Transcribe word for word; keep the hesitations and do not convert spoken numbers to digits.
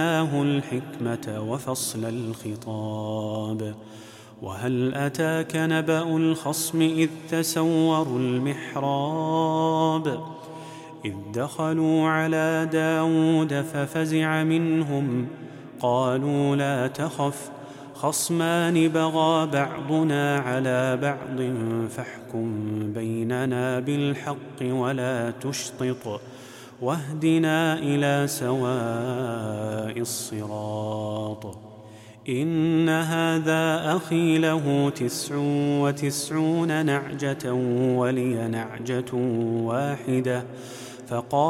الحكمة وفصل الخطاب. وهل أتاك نبأ الخصم إذ تسوروا المحراب إذ دخلوا على داود ففزع منهم قالوا لا تخف خصمان بغى بعضنا على بعض فاحكم بيننا بالحق ولا تشطط واهدنا إلى سواء الصراط. إن هذا أخي له تسع وتسعون نعجة ولي نعجة واحدة فقال